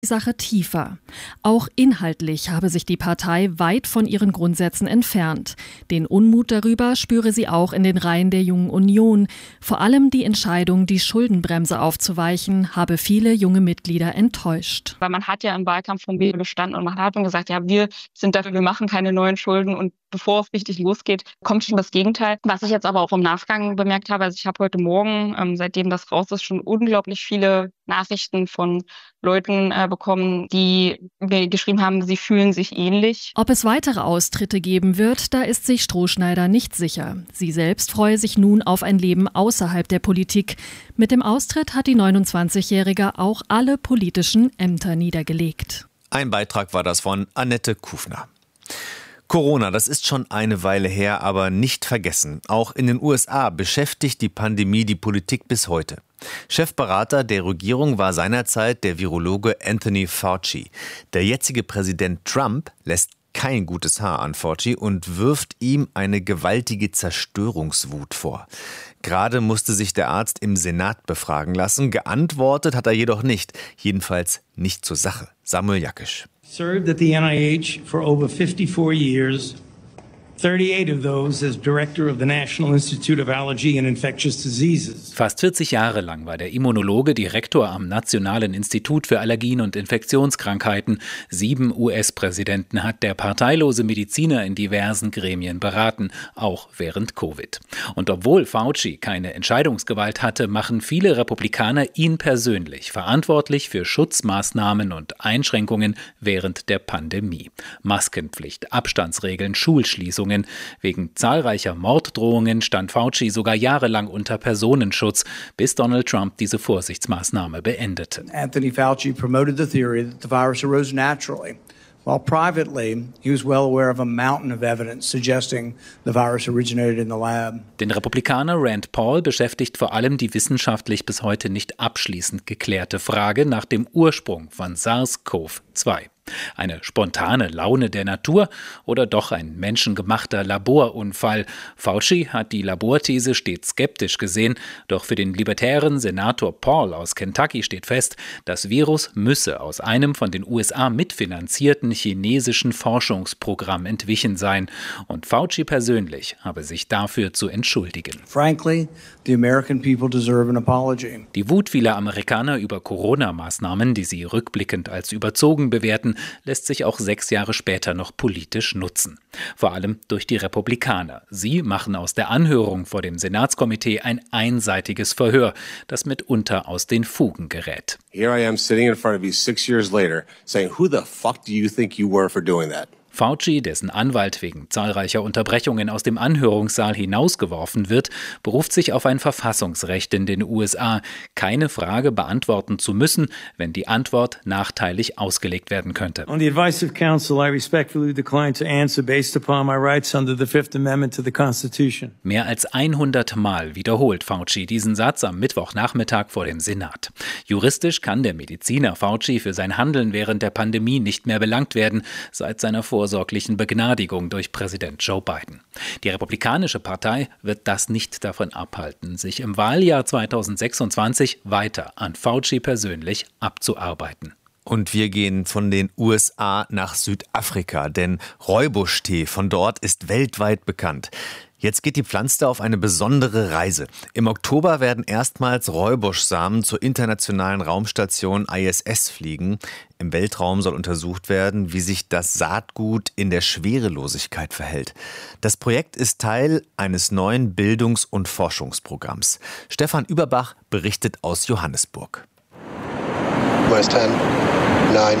Die Sache tiefer. Auch inhaltlich habe sich die Partei weit von ihren Grundsätzen entfernt. Den Unmut darüber spüre sie auch in den Reihen der Jungen Union. Vor allem die Entscheidung, die Schuldenbremse aufzuweichen, habe viele junge Mitglieder enttäuscht. Weil man hat ja im Wahlkampf vom BE bestanden und man hat dann gesagt, ja, wir sind dafür, wir machen keine neuen Schulden, und bevor es richtig losgeht, kommt schon das Gegenteil. Was ich jetzt aber auch im Nachgang bemerkt habe, also ich habe heute Morgen, seitdem das raus ist, schon unglaublich viele Nachrichten von Leuten bekommen, die mir geschrieben haben, sie fühlen sich ähnlich. Ob es weitere Austritte geben wird, da ist sich Strohschneider nicht sicher. Sie selbst freue sich nun auf ein Leben außerhalb der Politik. Mit dem Austritt hat die 29-Jährige auch alle politischen Ämter niedergelegt. Ein Beitrag war das von Annette Kufner. Corona, das ist schon eine Weile her, aber nicht vergessen. Auch in den USA beschäftigt die Pandemie die Politik bis heute. Chefberater der Regierung war seinerzeit der Virologe Anthony Fauci. Der jetzige Präsident Trump lässt kein gutes Haar an Fauci und wirft ihm eine gewaltige Zerstörungswut vor. Gerade musste sich der Arzt im Senat befragen lassen. Geantwortet hat er jedoch nicht. Jedenfalls nicht zur Sache. Samuel Jakisch. Served at the NIH for over 54 years, 38 of those as director of the National Institute of Allergy and Infectious Diseases. Fast 40 Jahre lang war der Immunologe Direktor am Nationalen Institut für Allergien und Infektionskrankheiten. 7 US-Präsidenten hat der parteilose Mediziner in diversen Gremien beraten, auch während Covid. Und obwohl Fauci keine Entscheidungsgewalt hatte, machen viele Republikaner ihn persönlich verantwortlich für Schutzmaßnahmen und Einschränkungen während der Pandemie. Maskenpflicht, Abstandsregeln, Schulschließungen. Wegen zahlreicher Morddrohungen stand Fauci sogar jahrelang unter Personenschutz, bis Donald Trump diese Vorsichtsmaßnahme beendete. Anthony Fauci promoted the theory that the virus arose naturally, while privately he was well aware of a mountain of evidence suggesting the virus originated in the lab. Den Republikaner Rand Paul beschäftigt vor allem die wissenschaftlich bis heute nicht abschließend geklärte Frage nach dem Ursprung von SARS-CoV-2. Eine spontane Laune der Natur oder doch ein menschengemachter Laborunfall? Fauci hat die Laborthese stets skeptisch gesehen, doch für den libertären Senator Paul aus Kentucky steht fest, das Virus müsse aus einem von den USA mitfinanzierten chinesischen Forschungsprogramm entwichen sein, und Fauci persönlich habe sich dafür zu entschuldigen. Frankly, the American people deserve an apology. Die Wut vieler Amerikaner über Corona-Maßnahmen, die sie rückblickend als überzogen bewerten, lässt sich auch 6 Jahre später noch politisch nutzen. Vor allem durch die Republikaner. Sie machen aus der Anhörung vor dem Senatskomitee ein einseitiges Verhör, das mitunter aus den Fugen gerät. Here I am sitting in front of you 6 years later, saying, who the fuck do you think you were for doing that? Fauci, dessen Anwalt wegen zahlreicher Unterbrechungen aus dem Anhörungssaal hinausgeworfen wird, beruft sich auf ein Verfassungsrecht in den USA, keine Frage beantworten zu müssen, wenn die Antwort nachteilig ausgelegt werden könnte. On the advice of counsel, I respectfully decline to answer based upon my rights under the Fifth Amendment to the Constitution. Mehr als 100 Mal wiederholt Fauci diesen Satz am Mittwochnachmittag vor dem Senat. Juristisch kann der Mediziner Fauci für sein Handeln während der Pandemie nicht mehr belangt werden, seit seiner vorsorglichen Begnadigung durch Präsident Joe Biden. Die Republikanische Partei wird das nicht davon abhalten, sich im Wahljahr 2026 weiter an Fauci persönlich abzuarbeiten. Und wir gehen von den USA nach Südafrika, denn Rooibos-Tee von dort ist weltweit bekannt. Jetzt geht die Pflanze auf eine besondere Reise. Im Oktober werden erstmals Rooibos-Samen zur internationalen Raumstation ISS fliegen. Im Weltraum soll untersucht werden, wie sich das Saatgut in der Schwerelosigkeit verhält. Das Projekt ist Teil eines neuen Bildungs- und Forschungsprogramms. Stefan Überbach berichtet aus Johannesburg. 10, 9,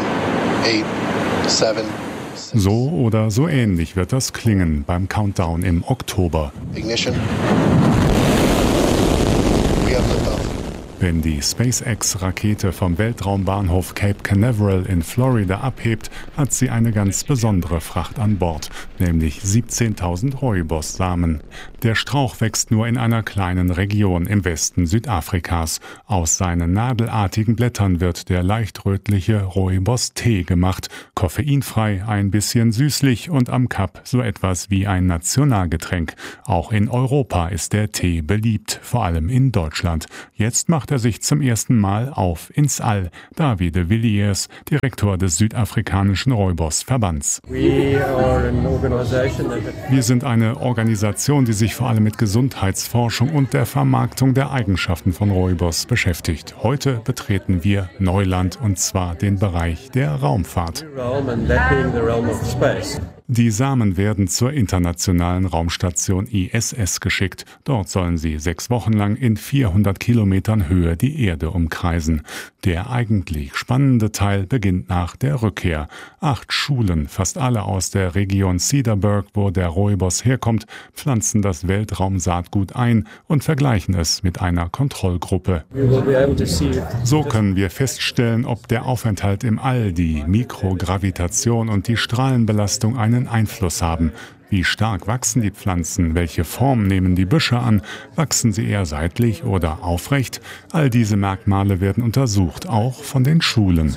8, 7. So oder so ähnlich wird das klingen beim Countdown im Oktober. Ignition. We have liftoff. Wenn die SpaceX-Rakete vom Weltraumbahnhof Cape Canaveral in Florida abhebt, hat sie eine ganz besondere Fracht an Bord, nämlich 17.000 Rooibos-Samen. Der Strauch wächst nur in einer kleinen Region im Westen Südafrikas. Aus seinen nadelartigen Blättern wird der leicht rötliche Rooibos-Tee gemacht, koffeinfrei, ein bisschen süßlich und am Kap so etwas wie ein Nationalgetränk. Auch in Europa ist der Tee beliebt, vor allem in Deutschland. Jetzt macht macht er sich zum ersten Mal auf ins All. David de Villiers, Direktor des südafrikanischen Rooibos-Verbands. Wir sind eine Organisation, die sich vor allem mit Gesundheitsforschung und der Vermarktung der Eigenschaften von Rooibos beschäftigt. Heute betreten wir Neuland, und zwar den Bereich der Raumfahrt. Die Samen werden zur internationalen Raumstation ISS geschickt. Dort sollen sie 6 Wochen lang in 400 Kilometern Höhe die Erde umkreisen. Der eigentlich spannende Teil beginnt nach der Rückkehr. 8 Schulen, fast alle aus der Region Cedarburg, wo der Rooibos herkommt, pflanzen das Weltraumsaatgut ein und vergleichen es mit einer Kontrollgruppe. So können wir feststellen, ob der Aufenthalt im All, die Mikrogravitation und die Strahlenbelastung einen Einfluss haben. Wie stark wachsen die Pflanzen? Welche Form nehmen die Büsche an? Wachsen sie eher seitlich oder aufrecht? All diese Merkmale werden untersucht, auch von den Schulen.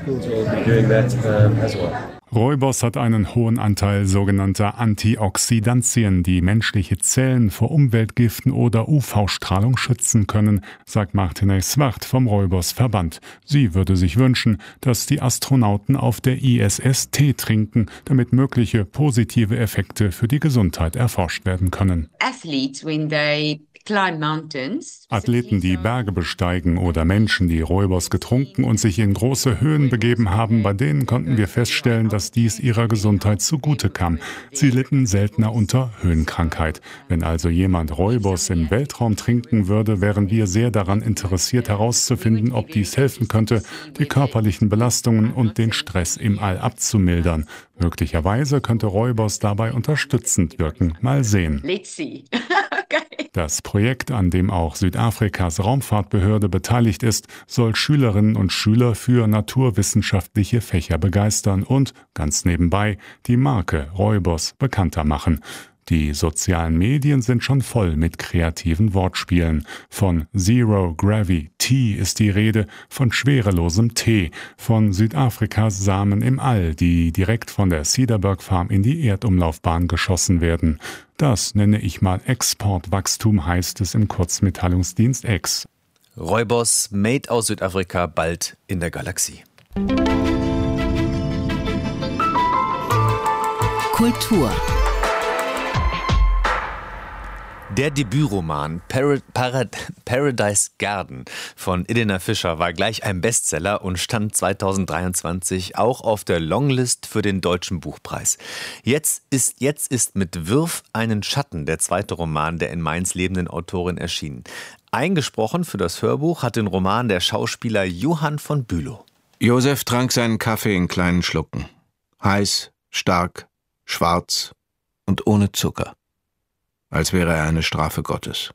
Rooibos hat einen hohen Anteil sogenannter Antioxidantien, die menschliche Zellen vor Umweltgiften oder UV-Strahlung schützen können, sagt Martine Swart vom Rooibos-Verband. Sie würde sich wünschen, dass die Astronauten auf der ISS Tee trinken, damit mögliche positive Effekte für die Gesundheit erforscht werden können. Athleten, die Berge besteigen, oder Menschen, die Rooibos getrunken und sich in große Höhen begeben haben, bei denen konnten wir feststellen, dass dies ihrer Gesundheit zugute kam. Sie litten seltener unter Höhenkrankheit. Wenn also jemand Rooibos im Weltraum trinken würde, wären wir sehr daran interessiert herauszufinden, ob dies helfen könnte, die körperlichen Belastungen und den Stress im All abzumildern. Möglicherweise könnte Rooibos dabei unterstützend wirken. Mal sehen. Das Projekt, an dem auch Südafrikas Raumfahrtbehörde beteiligt ist, soll Schülerinnen und Schüler für naturwissenschaftliche Fächer begeistern und, ganz nebenbei, die Marke Rooibos bekannter machen. Die sozialen Medien sind schon voll mit kreativen Wortspielen. Von Zero Gravity ist die Rede, von schwerelosem Tee, von Südafrikas Samen im All, die direkt von der Cedarburg Farm in die Erdumlaufbahn geschossen werden. Das nenne ich mal Exportwachstum, heißt es im Kurzmitteilungsdienst X. Rooibos, made aus Südafrika, bald in der Galaxie. Kultur. Der Debütroman Paradise Garden von Elena Fischer war gleich ein Bestseller und stand 2023 auch auf der Longlist für den Deutschen Buchpreis. Jetzt ist mit Wirf einen Schatten der zweite Roman der in Mainz lebenden Autorin erschienen. Eingesprochen für das Hörbuch hat den Roman der Schauspieler Johann von Bülow. Josef trank seinen Kaffee in kleinen Schlucken. Heiß, stark, schwarz und ohne Zucker. Als wäre er eine Strafe Gottes.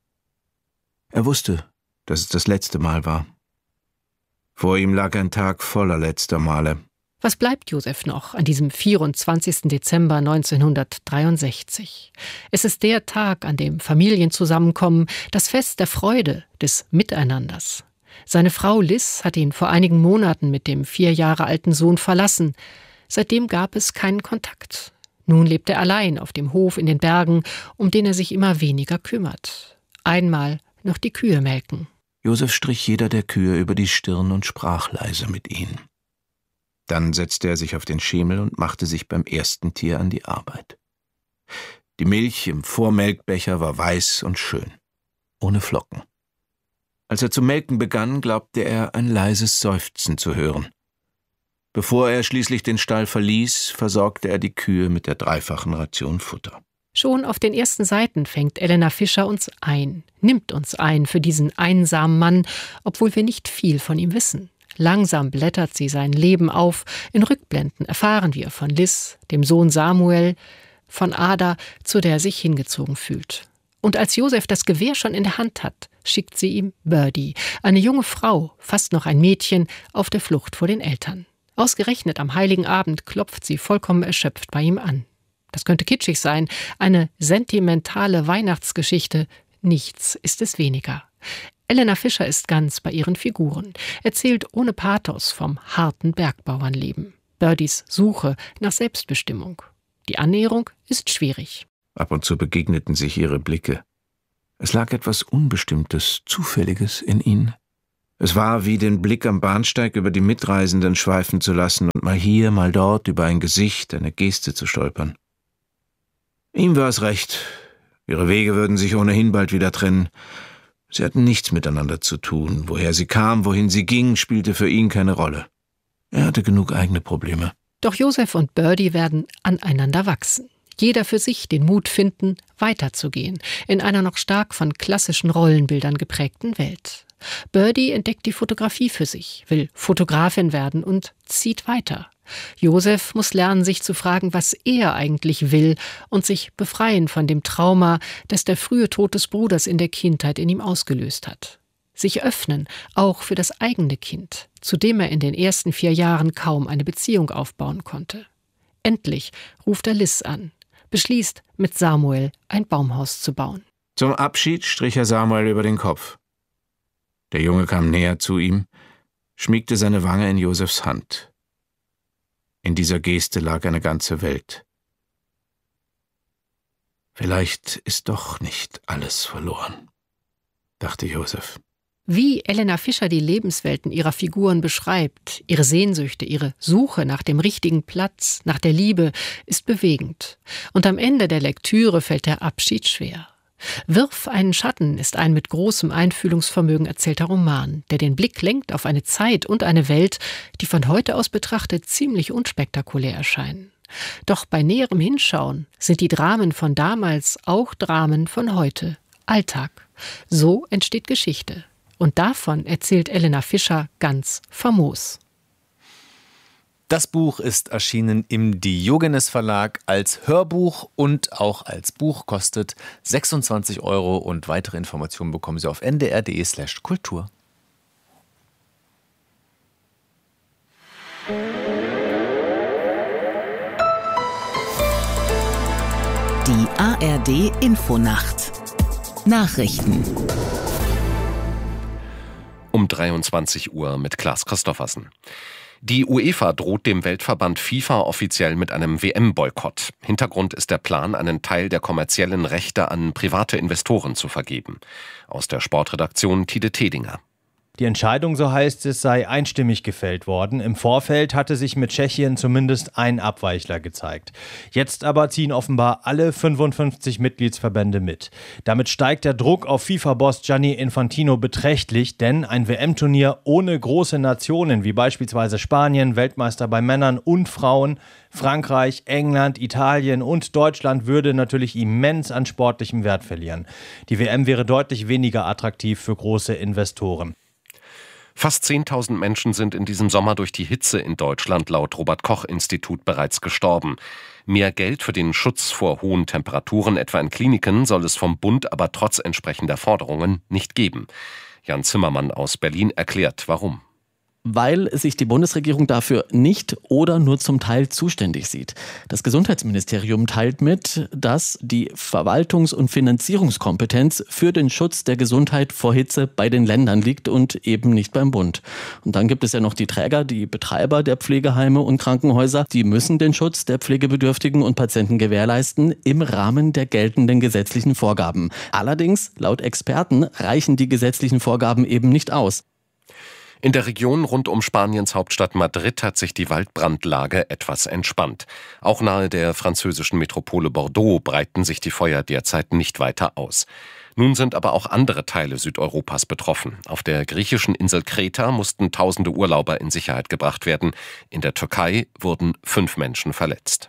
Er wusste, dass es das letzte Mal war. Vor ihm lag ein Tag voller letzter Male. Was bleibt Josef noch an diesem 24. Dezember 1963? Es ist der Tag, an dem Familien zusammenkommen, das Fest der Freude, des Miteinanders. Seine Frau Liz hat ihn vor einigen Monaten mit dem 4 Jahre alten Sohn verlassen. Seitdem gab es keinen Kontakt. Nun lebt er allein auf dem Hof in den Bergen, um den er sich immer weniger kümmert. Einmal noch die Kühe melken. Josef strich jeder der Kühe über die Stirn und sprach leise mit ihnen. Dann setzte er sich auf den Schemel und machte sich beim ersten Tier an die Arbeit. Die Milch im Vormelkbecher war weiß und schön, ohne Flocken. Als er zu melken begann, glaubte er, ein leises Seufzen zu hören. Bevor er schließlich den Stall verließ, versorgte er die Kühe mit der 3-fachen Ration Futter. Schon auf den ersten Seiten fängt Elena Fischer uns ein, nimmt uns ein für diesen einsamen Mann, obwohl wir nicht viel von ihm wissen. Langsam blättert sie sein Leben auf. In Rückblenden erfahren wir von Liz, dem Sohn Samuel, von Ada, zu der er sich hingezogen fühlt. Und als Josef das Gewehr schon in der Hand hat, schickt sie ihm Birdie, eine junge Frau, fast noch ein Mädchen, auf der Flucht vor den Eltern. Ausgerechnet am Heiligen Abend klopft sie vollkommen erschöpft bei ihm an. Das könnte kitschig sein, eine sentimentale Weihnachtsgeschichte. Nichts ist es weniger. Elena Fischer ist ganz bei ihren Figuren, erzählt ohne Pathos vom harten Bergbauernleben. Birdies Suche nach Selbstbestimmung. Die Annäherung ist schwierig. Ab und zu begegneten sich ihre Blicke. Es lag etwas Unbestimmtes, Zufälliges in ihnen. Es war wie den Blick am Bahnsteig über die Mitreisenden schweifen zu lassen und mal hier, mal dort über ein Gesicht, eine Geste zu stolpern. Ihm war es recht. Ihre Wege würden sich ohnehin bald wieder trennen. Sie hatten nichts miteinander zu tun. Woher sie kam, wohin sie ging, spielte für ihn keine Rolle. Er hatte genug eigene Probleme. Doch Joseph und Birdie werden aneinander wachsen. Jeder für sich den Mut finden, weiterzugehen, in einer noch stark von klassischen Rollenbildern geprägten Welt. Birdie entdeckt die Fotografie für sich, will Fotografin werden und zieht weiter. Joseph muss lernen, sich zu fragen, was er eigentlich will und sich befreien von dem Trauma, das der frühe Tod des Bruders in der Kindheit in ihm ausgelöst hat. Sich öffnen, auch für das eigene Kind, zu dem er in den ersten 4 Jahren kaum eine Beziehung aufbauen konnte. Endlich ruft er Liz an, beschließt, mit Samuel ein Baumhaus zu bauen. Zum Abschied strich er Samuel über den Kopf. Der Junge kam näher zu ihm, schmiegte seine Wange in Josephs Hand. In dieser Geste lag eine ganze Welt. Vielleicht ist doch nicht alles verloren, dachte Joseph. Wie Elena Fischer die Lebenswelten ihrer Figuren beschreibt, ihre Sehnsüchte, ihre Suche nach dem richtigen Platz, nach der Liebe, ist bewegend. Und am Ende der Lektüre fällt der Abschied schwer. »Wirf einen Schatten« ist ein mit großem Einfühlungsvermögen erzählter Roman, der den Blick lenkt auf eine Zeit und eine Welt, die von heute aus betrachtet ziemlich unspektakulär erscheinen. Doch bei näherem Hinschauen sind die Dramen von damals auch Dramen von heute, Alltag. So entsteht Geschichte. Und davon erzählt Elena Fischer ganz famos. Das Buch ist erschienen im Diogenes Verlag als Hörbuch und auch als Buch, kostet 26 € und weitere Informationen bekommen Sie auf ndr.de/kultur. Die ARD Infonacht. Nachrichten. Um 23 Uhr mit Klaas Christoffersen. Die UEFA droht dem Weltverband FIFA offiziell mit einem WM-Boykott. Hintergrund ist der Plan, einen Teil der kommerziellen Rechte an private Investoren zu vergeben. Aus der Sportredaktion Tide Tedinger. Die Entscheidung, so heißt es, sei einstimmig gefällt worden. Im Vorfeld hatte sich mit Tschechien zumindest ein Abweichler gezeigt. Jetzt aber ziehen offenbar alle 55 Mitgliedsverbände mit. Damit steigt der Druck auf FIFA-Boss Gianni Infantino beträchtlich, denn ein WM-Turnier ohne große Nationen wie beispielsweise Spanien, Weltmeister bei Männern und Frauen, Frankreich, England, Italien und Deutschland würde natürlich immens an sportlichem Wert verlieren. Die WM wäre deutlich weniger attraktiv für große Investoren. Fast 10.000 Menschen sind in diesem Sommer durch die Hitze in Deutschland laut Robert-Koch-Institut bereits gestorben. Mehr Geld für den Schutz vor hohen Temperaturen, etwa in Kliniken, soll es vom Bund aber trotz entsprechender Forderungen nicht geben. Jan Zimmermann aus Berlin erklärt, warum. Weil sich die Bundesregierung dafür nicht oder nur zum Teil zuständig sieht. Das Gesundheitsministerium teilt mit, dass die Verwaltungs- und Finanzierungskompetenz für den Schutz der Gesundheit vor Hitze bei den Ländern liegt und eben nicht beim Bund. Und dann gibt es ja noch die Träger, die Betreiber der Pflegeheime und Krankenhäuser. Die müssen den Schutz der Pflegebedürftigen und Patienten gewährleisten im Rahmen der geltenden gesetzlichen Vorgaben. Allerdings, laut Experten, reichen die gesetzlichen Vorgaben eben nicht aus. In der Region rund um Spaniens Hauptstadt Madrid hat sich die Waldbrandlage etwas entspannt. Auch nahe der französischen Metropole Bordeaux breiten sich die Feuer derzeit nicht weiter aus. Nun sind aber auch andere Teile Südeuropas betroffen. Auf der griechischen Insel Kreta mussten tausende Urlauber in Sicherheit gebracht werden. In der Türkei wurden 5 Menschen verletzt.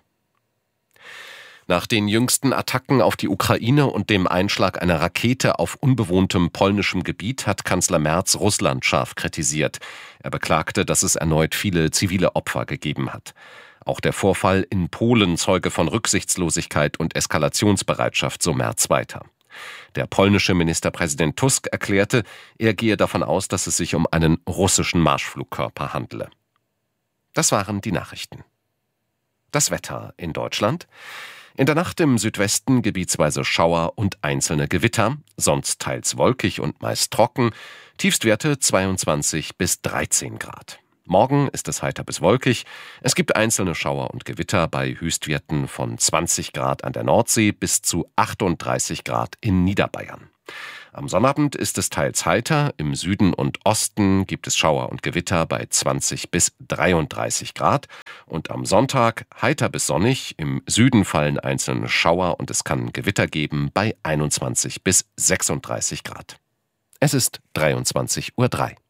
Nach den jüngsten Attacken auf die Ukraine und dem Einschlag einer Rakete auf unbewohntem polnischem Gebiet hat Kanzler Merz Russland scharf kritisiert. Er beklagte, dass es erneut viele zivile Opfer gegeben hat. Auch der Vorfall in Polen zeuge von Rücksichtslosigkeit und Eskalationsbereitschaft, so Merz weiter. Der polnische Ministerpräsident Tusk erklärte, er gehe davon aus, dass es sich um einen russischen Marschflugkörper handele. Das waren die Nachrichten. Das Wetter in Deutschland. In der Nacht im Südwesten gebietsweise Schauer und einzelne Gewitter, sonst teils wolkig und meist trocken, Tiefstwerte 22 bis 13 Grad. Morgen ist es heiter bis wolkig, es gibt einzelne Schauer und Gewitter bei Höchstwerten von 20 Grad an der Nordsee bis zu 38 Grad in Niederbayern. Am Sonnabend ist es teils heiter. Im Süden und Osten gibt es Schauer und Gewitter bei 20 bis 33 Grad. Und am Sonntag heiter bis sonnig. Im Süden fallen einzelne Schauer und es kann Gewitter geben bei 21 bis 36 Grad. Es ist 23:03 Uhr.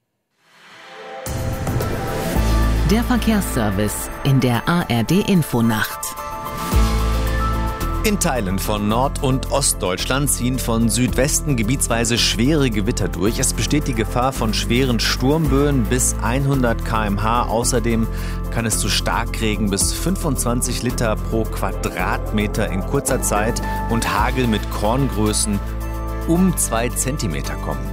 Der Verkehrsservice in der ARD-Infonacht. In Teilen von Nord- und Ostdeutschland ziehen von Südwesten gebietsweise schwere Gewitter durch. Es besteht die Gefahr von schweren Sturmböen bis 100 km/h. Außerdem kann es zu Starkregen bis 25 Liter pro Quadratmeter in kurzer Zeit und Hagel mit Korngrößen um 2 Zentimeter kommen.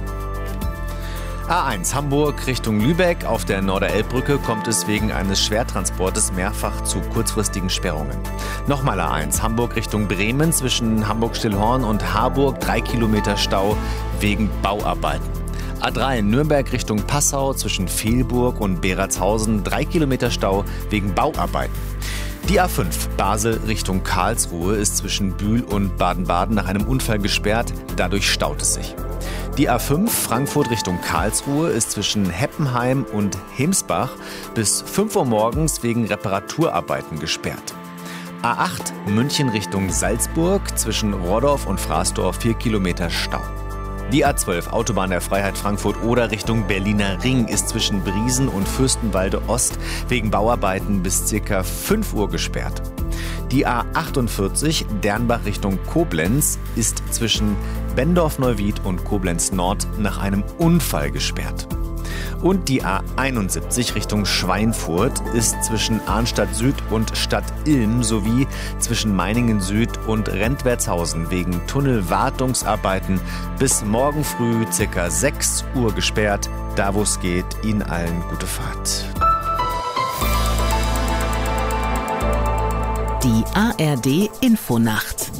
A1 Hamburg Richtung Lübeck. Auf der Norderelbbrücke kommt es wegen eines Schwertransportes mehrfach zu kurzfristigen Sperrungen. Nochmal A1 Hamburg Richtung Bremen zwischen Hamburg-Stillhorn und Harburg 3 Kilometer Stau wegen Bauarbeiten. A3 Nürnberg Richtung Passau zwischen Vehlburg und Beratshausen 3 Kilometer Stau wegen Bauarbeiten. Die A5 Basel Richtung Karlsruhe ist zwischen Bühl und Baden-Baden nach einem Unfall gesperrt. Dadurch staut es sich. Die A5 Frankfurt Richtung Karlsruhe ist zwischen Heppenheim und Hemsbach bis 5 Uhr morgens wegen Reparaturarbeiten gesperrt. A8 München Richtung Salzburg zwischen Rohrdorf und Fraßdorf 4 Kilometer Stau. Die A12 Autobahn der Freiheit Frankfurt-Oder Richtung Berliner Ring ist zwischen Briesen und Fürstenwalde Ost wegen Bauarbeiten bis ca. 5 Uhr gesperrt. Die A48 Dernbach Richtung Koblenz ist zwischen Bendorf-Neuwied und Koblenz Nord nach einem Unfall gesperrt. Und die A71 Richtung Schweinfurt ist zwischen Arnstadt Süd und Stadt Ilm sowie zwischen Meiningen Süd und Rentwertshausen wegen Tunnelwartungsarbeiten bis morgen früh ca. 6 Uhr gesperrt. Da wo es geht, Ihnen allen gute Fahrt. Die ARD-Infonacht.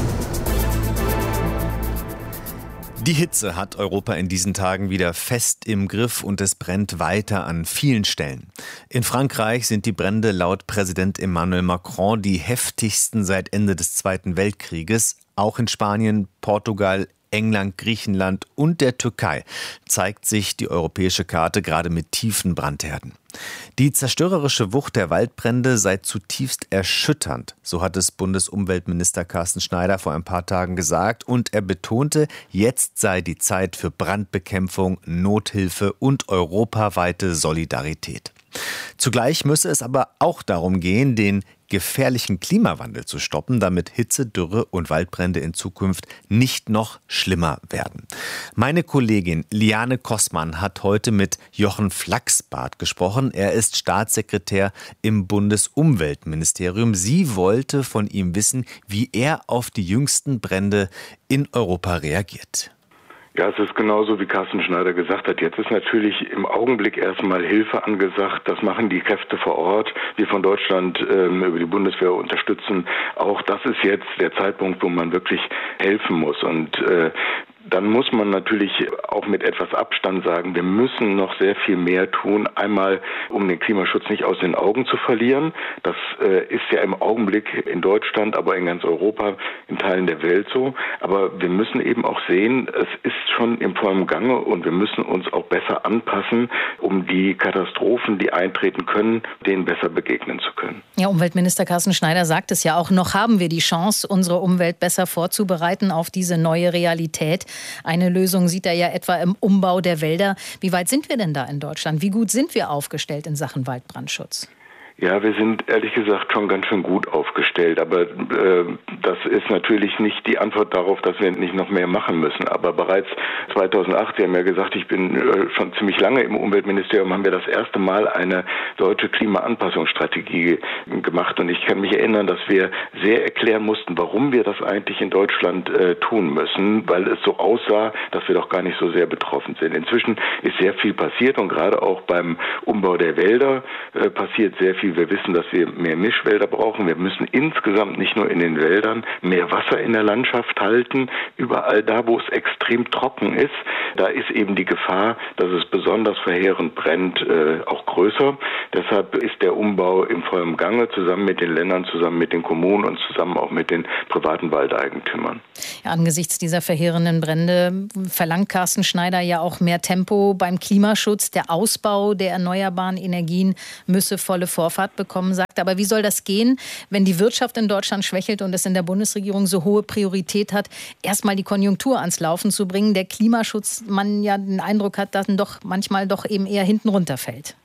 Die Hitze hat Europa in diesen Tagen wieder fest im Griff und es brennt weiter an vielen Stellen. In Frankreich sind die Brände laut Präsident Emmanuel Macron die heftigsten seit Ende des Zweiten Weltkrieges. Auch in Spanien, Portugal, England, Griechenland und der Türkei zeigt sich die europäische Karte gerade mit tiefen Brandherden. Die zerstörerische Wucht der Waldbrände sei zutiefst erschütternd, so hat es Bundesumweltminister Carsten Schneider vor ein paar Tagen gesagt. Und er betonte, jetzt sei die Zeit für Brandbekämpfung, Nothilfe und europaweite Solidarität. Zugleich müsse es aber auch darum gehen, den gefährlichen Klimawandel zu stoppen, damit Hitze, Dürre und Waldbrände in Zukunft nicht noch schlimmer werden. Meine Kollegin Liane Kossmann hat heute mit Jochen Flachsbart gesprochen. Er ist Staatssekretär im Bundesumweltministerium. Sie wollte von ihm wissen, wie er auf die jüngsten Brände in Europa reagiert. Ja, es ist genauso, wie Carsten Schneider gesagt hat. Jetzt ist natürlich im Augenblick erstmal Hilfe angesagt. Das machen die Kräfte vor Ort. Wir von Deutschland über die Bundeswehr unterstützen. Auch das ist jetzt der Zeitpunkt, wo man wirklich helfen muss. Und dann muss man natürlich auch mit etwas Abstand sagen, wir müssen noch sehr viel mehr tun. Einmal, um den Klimaschutz nicht aus den Augen zu verlieren. Das ist ja im Augenblick in Deutschland, aber in ganz Europa, in Teilen der Welt so. Aber wir müssen eben auch sehen, es ist schon im vollen Gange und wir müssen uns auch besser anpassen, um die Katastrophen, die eintreten können, denen besser begegnen zu können. Ja, Umweltminister Carsten Schneider sagt es ja auch, noch haben wir die Chance, unsere Umwelt besser vorzubereiten auf diese neue Realität. Eine Lösung sieht er ja etwa im Umbau der Wälder. Wie weit sind wir denn da in Deutschland? Wie gut sind wir aufgestellt in Sachen Waldbrandschutz? Ja, wir sind ehrlich gesagt schon ganz schön gut aufgestellt, aber das ist natürlich nicht die Antwort darauf, dass wir nicht noch mehr machen müssen. Aber bereits 2008, Sie haben ja gesagt, ich bin schon ziemlich lange im Umweltministerium, haben wir das erste Mal eine deutsche Klimaanpassungsstrategie gemacht. Und ich kann mich erinnern, dass wir sehr erklären mussten, warum wir das eigentlich in Deutschland tun müssen, weil es so aussah, dass wir doch gar nicht so sehr betroffen sind. Inzwischen ist sehr viel passiert und gerade auch beim Umbau der Wälder passiert sehr viel viel. Wir wissen, dass wir mehr Mischwälder brauchen. Wir müssen insgesamt nicht nur in den Wäldern mehr Wasser in der Landschaft halten. Überall da, wo es extrem trocken ist, da ist eben die Gefahr, dass es besonders verheerend brennt, auch größer. Deshalb ist der Umbau im vollen Gange, zusammen mit den Ländern, zusammen mit den Kommunen und zusammen auch mit den privaten Waldeigentümern. Ja, angesichts dieser verheerenden Brände verlangt Carsten Schneider ja auch mehr Tempo beim Klimaschutz. Der Ausbau der erneuerbaren Energien müsse volle Vorfahrt bekommen, sagt er. Aber wie soll das gehen, wenn die Wirtschaft in Deutschland schwächelt und es in der Bundesregierung so hohe Priorität hat, erstmal die Konjunktur ans Laufen zu bringen, der Klimaschutz, man ja den Eindruck hat, dass doch manchmal doch eben eher hinten runterfällt?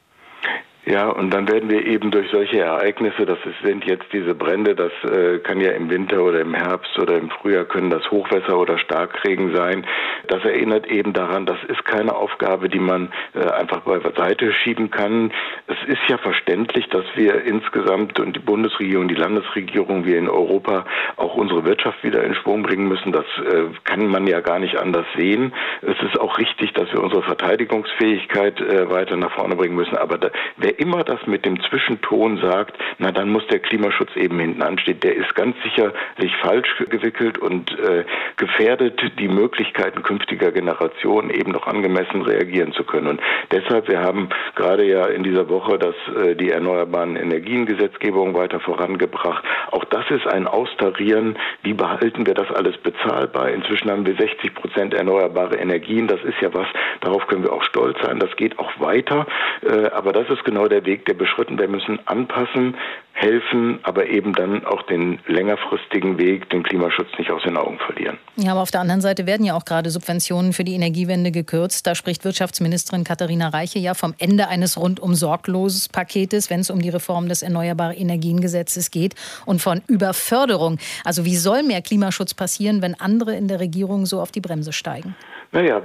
Ja, und dann werden wir eben durch solche Ereignisse, sind jetzt diese Brände, das kann ja im Winter oder im Herbst oder im Frühjahr können das Hochwässer oder Starkregen sein. Das erinnert eben daran, das ist keine Aufgabe, die man einfach beiseite schieben kann. Es ist ja verständlich, dass wir insgesamt und die Bundesregierung, die Landesregierung, wir in Europa auch unsere Wirtschaft wieder in Schwung bringen müssen. Das kann man ja gar nicht anders sehen. Es ist auch richtig, dass wir unsere Verteidigungsfähigkeit weiter nach vorne bringen müssen. Aber wer immer das mit dem Zwischenton sagt, na dann muss der Klimaschutz eben hinten anstehen, der ist ganz sicherlich falsch gewickelt und gefährdet die Möglichkeiten künftiger Generationen eben noch angemessen reagieren zu können. Und deshalb, wir haben gerade ja in dieser Woche die erneuerbaren Energiengesetzgebung weiter vorangebracht. Auch das ist ein Austarieren. Wie behalten wir das alles bezahlbar? Inzwischen haben wir 60% erneuerbare Energien. Das ist ja was, darauf können wir auch stolz sein. Das geht auch weiter. Aber das ist genau der Weg, der beschritten. Wir müssen anpassen, helfen, aber eben dann auch den längerfristigen Weg, den Klimaschutz nicht aus den Augen verlieren. Ja, aber auf der anderen Seite werden ja auch gerade Subventionen für die Energiewende gekürzt. Da spricht Wirtschaftsministerin Katharina Reiche ja vom Ende eines rundum sorglosen Paketes, wenn es um die Reform des Erneuerbaren Energiengesetzes geht und von Überförderung. Also wie soll mehr Klimaschutz passieren, wenn andere in der Regierung so auf die Bremse steigen? Naja,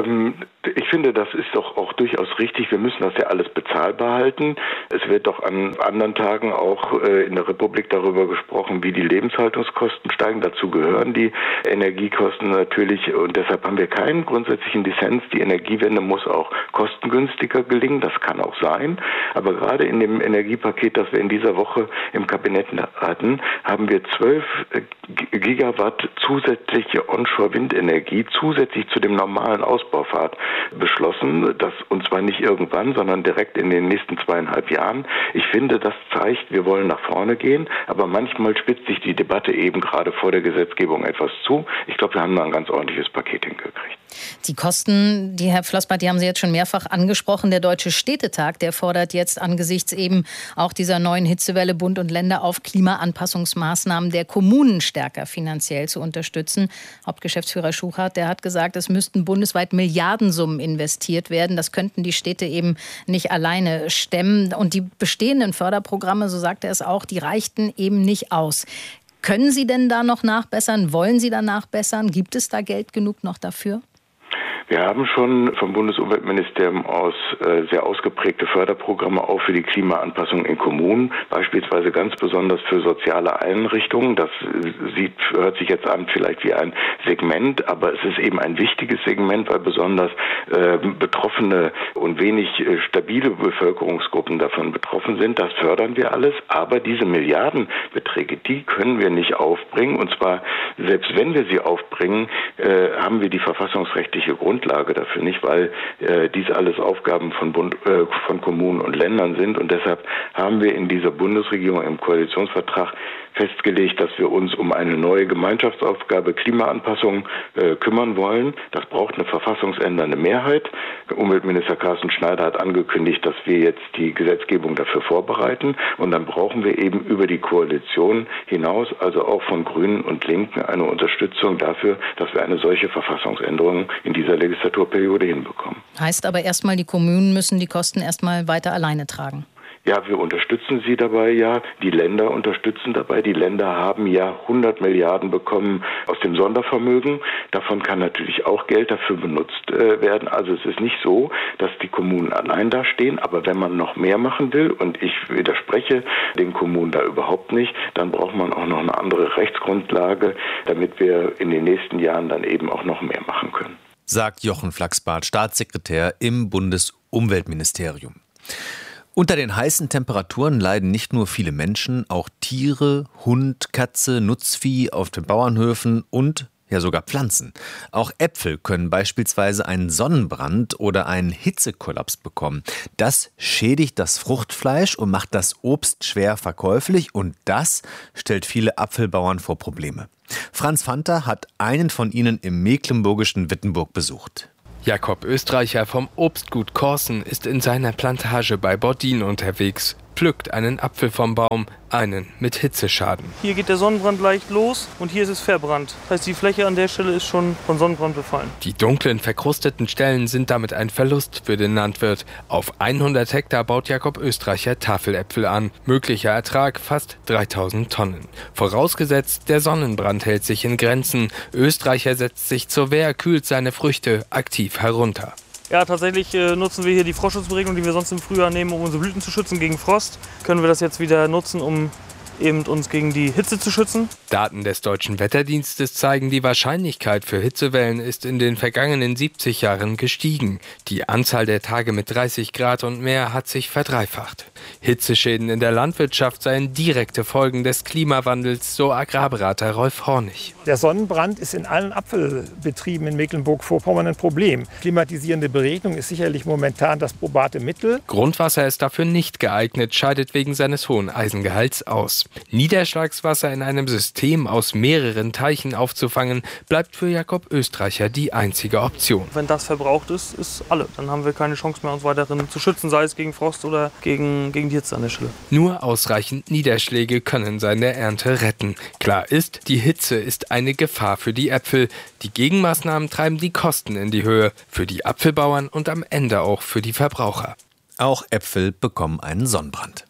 ich finde, das ist doch auch durchaus richtig. Wir müssen das ja alles bezahlbar halten. Es wird doch an anderen Tagen auch in der Republik darüber gesprochen, wie die Lebenshaltungskosten steigen. Dazu gehören die Energiekosten natürlich. Und deshalb haben wir keinen grundsätzlichen Dissens. Die Energiewende muss auch kostengünstiger gelingen. Das kann auch sein. Aber gerade in dem Energiepaket, das wir in dieser Woche im Kabinett hatten, haben wir 12 Gigawatt zusätzliche Onshore-Windenergie zusätzlich zu dem normalen Ausbaupfad beschlossen, und zwar nicht irgendwann, sondern direkt in den nächsten 2,5 Jahren. Ich finde, das zeigt, wir wollen nach vorne gehen, aber manchmal spitzt sich die Debatte eben gerade vor der Gesetzgebung etwas zu. Ich glaube, wir haben da ein ganz ordentliches Paket hingekriegt. Die Kosten, die Herr Flossbart, die haben Sie jetzt schon mehrfach angesprochen. Der Deutsche Städtetag, der fordert jetzt angesichts eben auch dieser neuen Hitzewelle Bund und Länder auf, Klimaanpassungsmaßnahmen der Kommunen stärker finanziell zu unterstützen. Hauptgeschäftsführer Schuchart, der hat gesagt, es müssten bundesweit Milliardensummen investiert werden. Das könnten die Städte eben nicht alleine stemmen. Und die bestehenden Förderprogramme, so sagt er es auch, die reichten eben nicht aus. Können Sie denn da noch nachbessern? Wollen Sie da nachbessern? Gibt es da Geld genug noch dafür? Wir haben schon vom Bundesumweltministerium aus sehr ausgeprägte Förderprogramme auch für die Klimaanpassung in Kommunen, beispielsweise ganz besonders für soziale Einrichtungen. Das hört sich jetzt an vielleicht wie ein Segment, aber es ist eben ein wichtiges Segment, weil besonders betroffene und wenig stabile Bevölkerungsgruppen davon betroffen sind. Das fördern wir alles, aber diese Milliardenbeträge, die können wir nicht aufbringen. Und zwar, selbst wenn wir sie aufbringen, haben wir die verfassungsrechtliche Grundlage dafür nicht, weil dies alles Aufgaben von Kommunen und Ländern sind. Und deshalb haben wir in dieser Bundesregierung im Koalitionsvertrag festgelegt, dass wir uns um eine neue Gemeinschaftsaufgabe Klimaanpassung kümmern wollen. Das braucht eine verfassungsändernde Mehrheit. Umweltminister Carsten Schneider hat angekündigt, dass wir jetzt die Gesetzgebung dafür vorbereiten. Und dann brauchen wir eben über die Koalition hinaus, also auch von Grünen und Linken, eine Unterstützung dafür, dass wir eine solche Verfassungsänderung in dieser Legislaturperiode hinbekommen. Heißt aber erstmal, die Kommunen müssen die Kosten erstmal weiter alleine tragen. Ja, wir unterstützen sie dabei, ja. Die Länder unterstützen dabei. Die Länder haben ja 100 Milliarden bekommen aus dem Sondervermögen. Davon kann natürlich auch Geld dafür benutzt werden. Also es ist nicht so, dass die Kommunen allein dastehen. Aber wenn man noch mehr machen will, und ich widerspreche den Kommunen da überhaupt nicht, dann braucht man auch noch eine andere Rechtsgrundlage, damit wir in den nächsten Jahren dann eben auch noch mehr machen können. Sagt Jochen Flachsbart, Staatssekretär im Bundesumweltministerium. Unter den heißen Temperaturen leiden nicht nur viele Menschen, auch Tiere, Hund, Katze, Nutzvieh auf den Bauernhöfen und ja sogar Pflanzen. Auch Äpfel können beispielsweise einen Sonnenbrand oder einen Hitzekollaps bekommen. Das schädigt das Fruchtfleisch und macht das Obst schwer verkäuflich und das stellt viele Apfelbauern vor Probleme. Franz Fanter hat einen von ihnen im mecklenburgischen Wittenburg besucht. Jakob Österreicher vom Obstgut Korsen ist in seiner Plantage bei Bordin unterwegs, pflückt einen Apfel vom Baum, einen mit Hitzeschaden. Hier geht der Sonnenbrand leicht los und hier ist es verbrannt. Das heißt, die Fläche an der Stelle ist schon von Sonnenbrand befallen. Die dunklen, verkrusteten Stellen sind damit ein Verlust für den Landwirt. Auf 100 Hektar baut Jakob Österreicher Tafeläpfel an. Möglicher Ertrag fast 3000 Tonnen. Vorausgesetzt, der Sonnenbrand hält sich in Grenzen. Österreicher setzt sich zur Wehr, kühlt seine Früchte aktiv herunter. Ja, tatsächlich nutzen wir hier die Frostschutzberegnung, die wir sonst im Frühjahr nehmen, um unsere Blüten zu schützen gegen Frost. Können wir das jetzt wieder nutzen, um eben uns gegen die Hitze zu schützen. Daten des Deutschen Wetterdienstes zeigen, die Wahrscheinlichkeit für Hitzewellen ist in den vergangenen 70 Jahren gestiegen. Die Anzahl der Tage mit 30 Grad und mehr hat sich verdreifacht. Hitzeschäden in der Landwirtschaft seien direkte Folgen des Klimawandels, so Agrarberater Rolf Hornig. Der Sonnenbrand ist in allen Apfelbetrieben in Mecklenburg-Vorpommern ein Problem. Klimatisierende Beregnung ist sicherlich momentan das probate Mittel. Grundwasser ist dafür nicht geeignet, scheidet wegen seines hohen Eisengehalts aus. Niederschlagswasser in einem System aus mehreren Teichen aufzufangen, bleibt für Jakob Österreicher die einzige Option. Wenn das verbraucht ist, ist alle. Dann haben wir keine Chance mehr, uns weiterhin zu schützen, sei es gegen Frost oder gegen die Hitze an der Stelle. Nur ausreichend Niederschläge können seine Ernte retten. Klar ist, die Hitze ist eine Gefahr für die Äpfel. Die Gegenmaßnahmen treiben die Kosten in die Höhe. Für die Apfelbauern und am Ende auch für die Verbraucher. Auch Äpfel bekommen einen Sonnenbrand.